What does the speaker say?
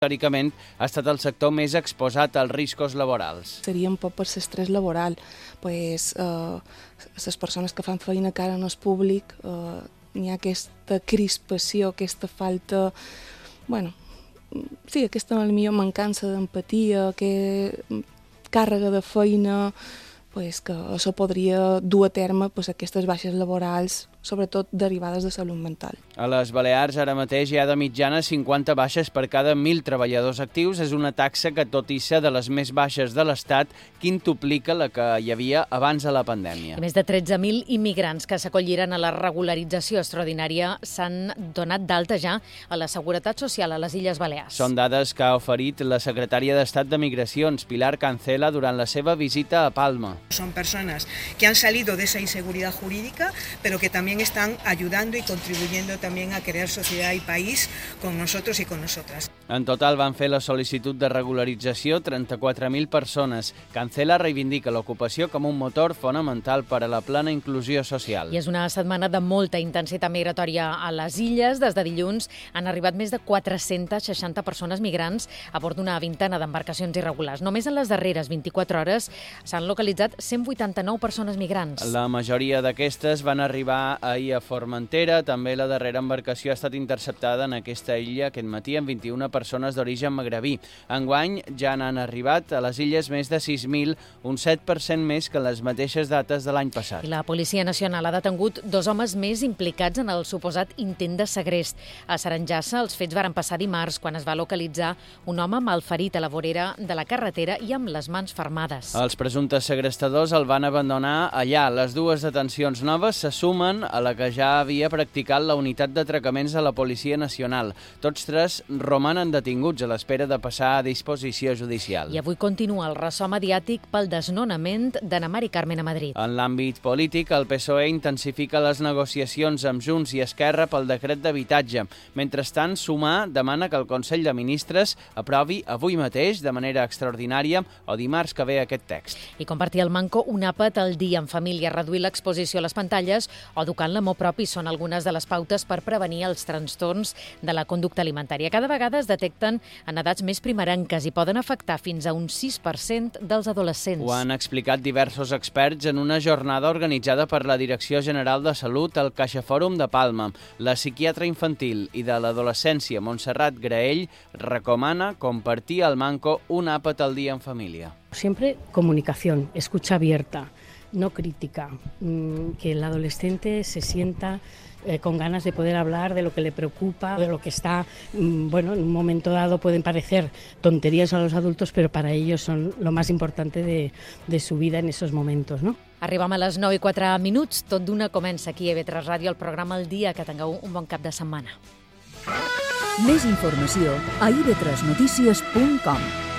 històricament ha estat el sector més exposat als riscos laborals. Seria un poc per l'estrès laboral. Les persones que fan feina cara en el públic, hi ha aquesta crispació, aquesta falta... Sí, aquesta mancança d'empatia, càrrega de feina, que això podria dur a terme aquestes baixes laborals, sobretot derivades de salut mental. A les Balears ara mateix hi ha de mitjana 50 baixes per cada 1.000 treballadors actius. És una taxa que, tot i ser de les més baixes de l'Estat, quintuplica la que hi havia abans de la pandèmia. Més de 13.000 immigrants que s'acolliran a la regularització extraordinària s'han donat d'alta ja a la Seguretat Social a les Illes Balears. Són dades que ha oferit la secretària d'Estat de Migracions, Pilar Cancela, durant la seva visita a Palma. Son personas que han salido de esa inseguridad jurídica, pero que también están ayudando y contribuyendo también a crear sociedad y país con nosotros y con nosotras. En total van fer la sol·licitud de regularització 34.000 persones. Cancela reivindica l'ocupació com un motor fonamental per a la plena inclusió social. I és una setmana de molta intensitat migratòria a les illes. Des de dilluns han arribat més de 460 persones migrants a bord d'una vintena d'embarcacions irregulars. Només en les darreres 24 hores s'han localitzat 189 persones migrants. La majoria d'aquestes van arribar ahir a Formentera. També la darrera embarcació ha estat interceptada en aquesta illa aquest matí amb 21 persones d'origen magrebí. Enguany ja n'han arribat a les illes més de 6.000, un 7% més que les mateixes dates de l'any passat. I la Policia Nacional ha detengut 2 homes més implicats en el suposat intent de segrest. A Saranjassa els fets varen passar dimarts, quan es va localitzar un home malferit a la vorera de la carretera i amb les mans fermades. Els presumptes segrestadors el van abandonar allà. Les dues detencions noves se sumen a la que ja havia practicat la unitat d'atracaments de la Policia Nacional. Tots 3 romanen detinguts a l'espera de passar a disposició judicial. I avui continua el ressò mediàtic pel desnonament d'Anna Mari Carmen a Madrid. En l'àmbit polític, el PSOE intensifica les negociacions amb Junts i Esquerra pel decret d'habitatge. Mentrestant, Sumar demana que el Consell de Ministres aprovi avui mateix, de manera extraordinària, o dimarts que ve aquest text. I compartir el manco un àpat al dia en família, reduir l'exposició a les pantalles o educar en l'amor propi són algunes de les pautes per prevenir els trastorns de la conducta alimentària. Cada vegada es detecten en edats més primerenques i poden afectar fins a un 6% dels adolescents. Ho han explicat diversos experts en una jornada organitzada per la Direcció General de Salut al CaixaFòrum de Palma. La psiquiatra infantil i de l'adolescència Montserrat Graell recomana compartir al manco un àpat al dia en família. Siempre comunicación, escucha abierta, no crítica, que el adolescente se sienta con ganas de poder hablar de lo que le preocupa, de lo que está, en un momento dado pueden parecer tonterías a los adultos, pero para ellos son lo más importante de su vida en esos momentos, ¿no? Arribem a les 9:04. Tot d'una comença aquí a IB3 Ràdio, el programa El Dia. Que tingueu un bon cap de setmana. Més informació a ib3notícies.com.